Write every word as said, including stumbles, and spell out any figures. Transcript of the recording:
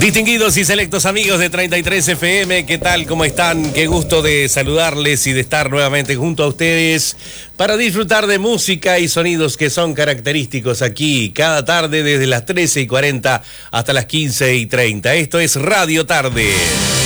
Distinguidos y selectos amigos de treinta y tres F M, ¿qué tal? ¿Cómo están? Qué gusto de saludarles y de estar nuevamente junto a ustedes para disfrutar de música y sonidos que son característicos aquí cada tarde desde las trece y cuarenta hasta las quince y treinta. Esto es Radio Tarde.